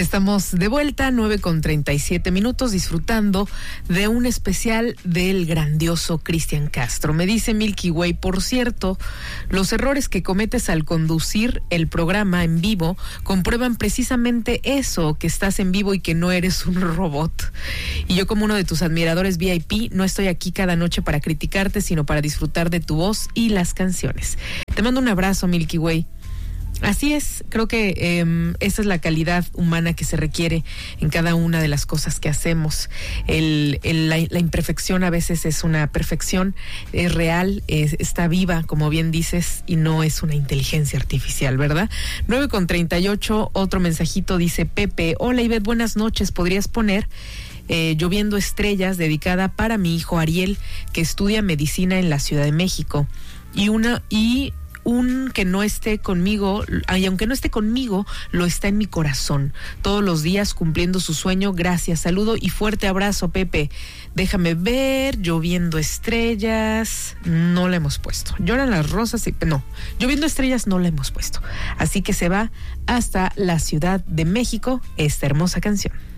Estamos de vuelta, 9:37, disfrutando de un especial del grandioso Cristian Castro. Me dice Milky Way, por cierto, los errores que cometes al conducir el programa en vivo comprueban precisamente eso, que estás en vivo y que no eres un robot. Y yo, como uno de tus admiradores VIP, no estoy aquí cada noche para criticarte, sino para disfrutar de tu voz y las canciones. Te mando un abrazo, Milky Way. Así es, creo que esa es la calidad humana que se requiere en cada una de las cosas que hacemos. La imperfección a veces es una perfección, es real, está viva, como bien dices, y no es una inteligencia artificial, ¿verdad? 9:38, otro mensajito dice Pepe: hola Ivette, buenas noches, ¿podrías poner Lloviendo Estrellas, dedicada para mi hijo Ariel, que estudia medicina en la Ciudad de México? Un que no esté conmigo, y aunque no esté conmigo, lo está en mi corazón, todos los días cumpliendo su sueño. Gracias, saludo y fuerte abrazo, Pepe. Déjame ver, Lloviendo Estrellas, no la hemos puesto. Lloran las rosas, no, Lloviendo Estrellas no la hemos puesto. Así que se va hasta la Ciudad de México esta hermosa canción.